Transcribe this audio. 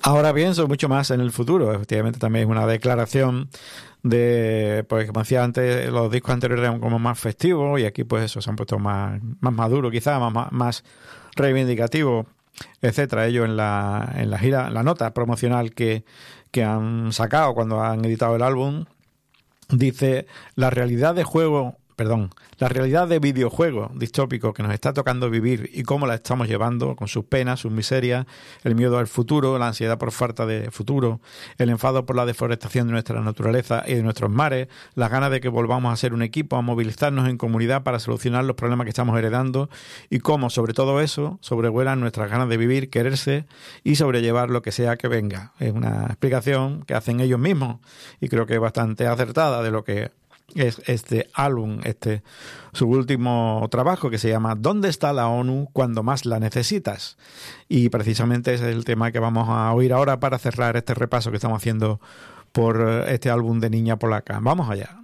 Ahora pienso mucho más en el futuro. Efectivamente, también es una declaración de, pues como decía antes, los discos anteriores eran como más festivos y aquí pues eso, se han puesto más maduros quizás, más reivindicativos, etcétera. Ellos en la gira, la nota promocional que han sacado cuando han editado el álbum, dice la realidad de videojuego distópico que nos está tocando vivir y cómo la estamos llevando con sus penas, sus miserias, el miedo al futuro, la ansiedad por falta de futuro, el enfado por la deforestación de nuestra naturaleza y de nuestros mares, las ganas de que volvamos a ser un equipo, a movilizarnos en comunidad para solucionar los problemas que estamos heredando y cómo sobre todo eso sobrevuelan nuestras ganas de vivir, quererse y sobrellevar lo que sea que venga. Es una explicación que hacen ellos mismos y creo que es bastante acertada de lo que es este álbum, su último trabajo que se llama ¿Dónde está la ONU cuando más la necesitas? Y precisamente ese es el tema que vamos a oír ahora para cerrar este repaso que estamos haciendo por este álbum de Niña Polaca. Vamos allá.